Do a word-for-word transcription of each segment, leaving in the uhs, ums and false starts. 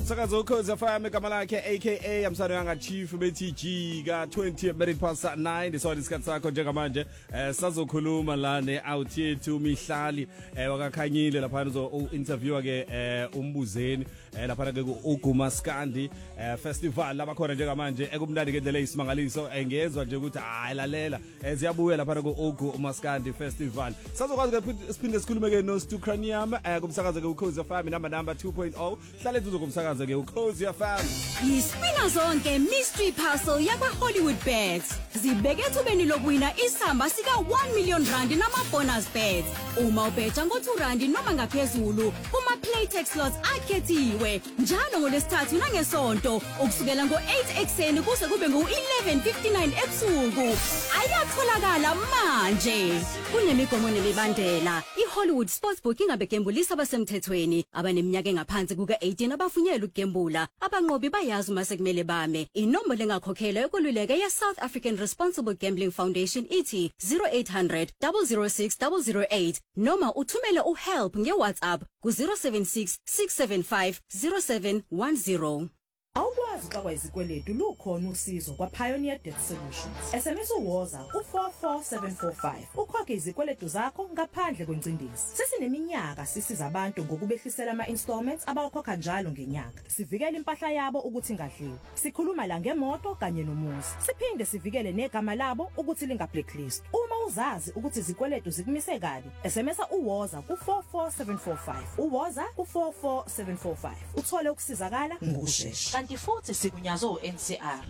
Sakazo Ukhozi F M igama lakhe aka amsana yanga Chief bethi G ka twenty minutes past nine isikhathi sakho njengamanje eh sazokhuluma la ne-out yethu Mihlali eh wakakhanyile lapha uzo interview ke eh umbuzeni eh lapha ke uGumaskandi eh festival labakhona njengamanje ekumnandi ngendlela isimangaliso engezwe nje ukuthi hayi lalela ziyabuya lapha ku uGumaskandi festival sizokwazi ke siphinde sikhulume ke no Stu Cranium eh kumsakazo ke Ukhozi F M number number two point oh hlale tuzo kumsakazo ke Ukhozi F M Yispina zonke mystery parcel yakwa Hollywood Bets zibeke ethubeni lokuwina isamba sika one million rand nama bonus bets uma ubetha ngo two rand noma ngaphezulu kuma Playtex slots akhethiwe njalo ngolesithathu nangesonto ukusukela ngo eight ekseni kuze kube ngo eleven fifty-nine ebusuku ayatholakala manje kunemigomo nemibandela iHollywood Sportsbook ingabegembulisa abasemthethweni abaneminyaka engaphansi kuka eighteen abafunyelwe ukugembula abanqobi bayazi mase kumele bame inombolo engakhokhela yokululeka ye South African Responsible Gambling Foundation ithi zero eight hundred zero zero six zero zero eight noma uthumele uhelp ngeWhatsApp ku zero seven six six seven five zero seven one zero. Awukwazi xa kwayizikweletu lukhona usizo kwa Pioneer Debt Solutions. S M S uwoza ku four four seven four five. Ukhokhe izikweletu zakho ngaphandle kwencindezi. Sesineminyaka sisiza abantu ngokubehlisela ama installments abakhokha njalo ngenyanga. Sivikele impahla yabo ukuthi ingadliwa. Sikhuluma la ngemoto kanye nomuzi. Siphinde sivikele negama labo ukuthi linga blacklist. Uma uzazi ukuthi izikweletu zikumise kabi, S M S uwoza ku four four seven four five. Uwoza ku four four seven four five. Uthole ukusizakala ngokusheshsha. Kanti futhi sikunyazo N C R.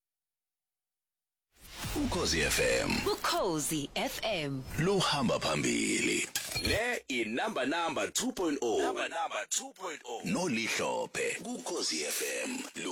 Ukhozi F M. Ukhozi F M. Luhamba phambili. Le inamba number two point oh. Number number two point oh. No lihlophe. Ukhozi F M.